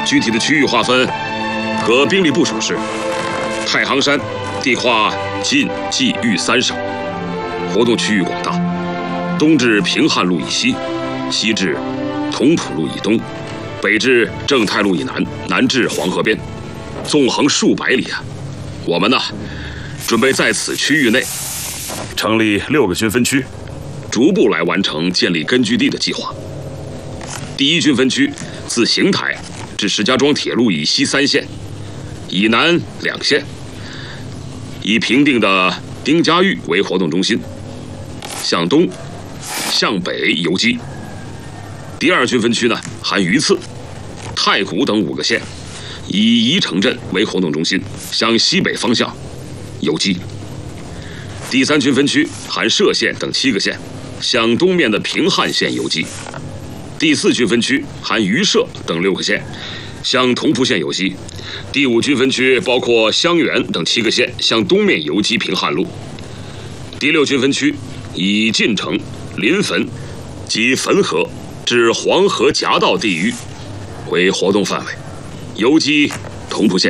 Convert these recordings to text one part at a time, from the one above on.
具体的区域划分和兵力部署是：太行山地跨晋、冀、豫3省，活动区域广大，东至平汉路以西，西至同蒲路以东，北至正太路以南，南至黄河边，纵横数百里啊！我们呢，准备在此区域内成立6个军分区，逐步来完成建立根据地的计划。第1军分区自邢台至石家庄铁路以西3线，以南2线，以平定的丁家峪为活动中心，向东、向北游击。第2军分区呢，含榆次、太谷等5个县，以宜城镇为活动中心，向西北方向游击。第3军分区含歙县等7个县，向东面的平汉县游击。第4军分区含榆社等6个县，向同蒲县游击。第5军分区包括襄垣等7个县，向东面游击平汉路。第6军分区以晋城、临汾及汾河至黄河夹道地域为活动范围，游击同蒲县。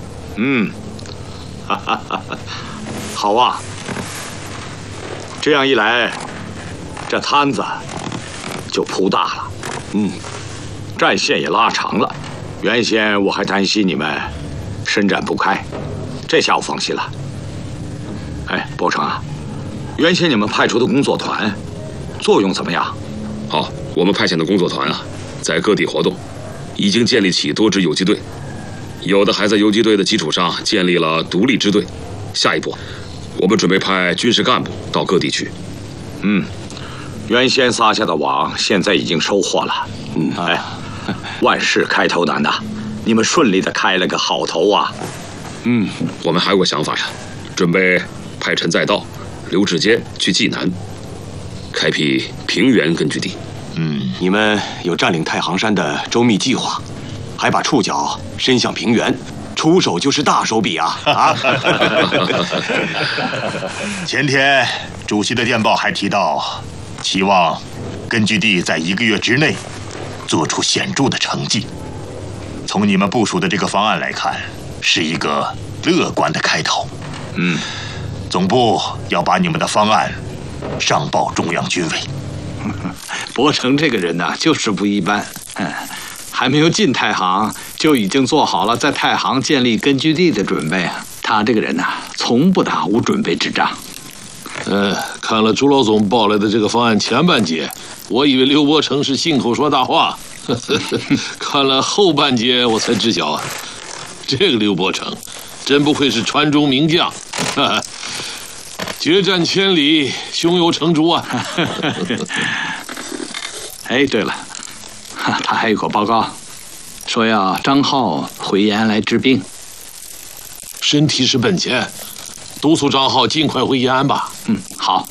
好啊！这样一来，这摊子就铺大了。战线也拉长了。原先我还担心你们伸展不开，这下我放心了。哎，伯承啊，原先你们派出的工作团作用怎么样？ 好，我们派遣的工作团啊，在各地活动，已经建立起多支游击队，有的还在游击队的基础上建立了独立支队。下一步，我们准备派军事干部到各地去。 原先撒下的网，现在已经收获了。万事开头难呐，你们顺利的开了个好头啊。 我们还有个想法呀，准备派陈再道、刘志坚去济南，开辟平原根据地。 你们有占领太行山的周密计划，还把触角伸向平原，出手就是大手笔啊！ 前天主席的电报还提到，期望根据地在1个月之内做出显著的成绩。从你们部署的这个方案来看，是一个乐观的开头。总部要把你们的方案上报中央军委。 伯承这个人呢，就是不一般。还没有进太行，就已经做好了在太行建立根据地的准备。他这个人呢，从不打无准备之仗。 看了朱老总报来的这个方案前半截，我以为刘伯承是信口说大话，看了后半截，我才知晓啊，这个刘伯承真不愧是川中名将，决战千里，胸有成竹啊！ 哎，对了，他还有个报告，说要张浩回延安来治病。 身体是本钱，督促张浩尽快回延安吧。 好。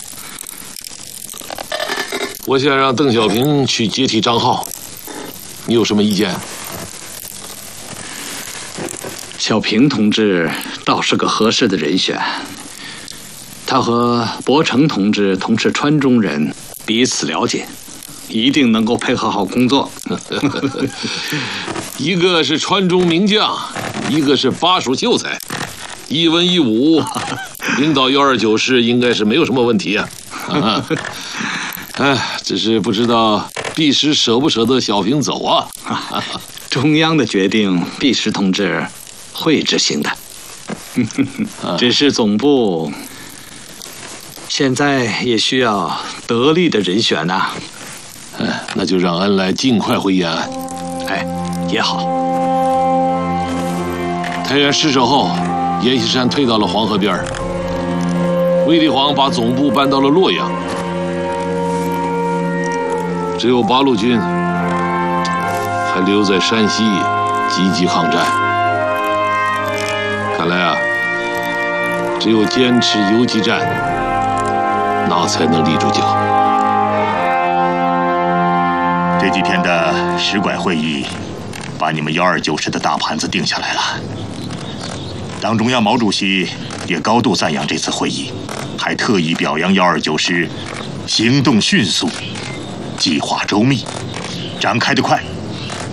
我想让邓小平去接替张浩，你有什么意见？ 小平同志倒是个合适的人选，他和伯承同志同是川中人，彼此了解，一定能够配合好工作。 一个是川中名将，一个是巴蜀秀才，一文一武，领导129师应该是没有什么问题啊。只是不知道毕师舍不舍得小平走啊？ 中央的决定，毕师同志会执行的。只是总部现在也需要得力的人选呐。 那就让恩来尽快回延安。 也好。 太原失守后，阎锡山退到了黄河边，卫立煌把总部搬到了洛阳，只有八路军还留在山西积极抗战。看来啊，只有坚持游击战，那才能立住脚。 这几天的使馆会议，把你们129师的大盘子定下来了。党中央毛主席也高度赞扬这次会议，还特意表扬129师行动迅速，计划周密，展开得快。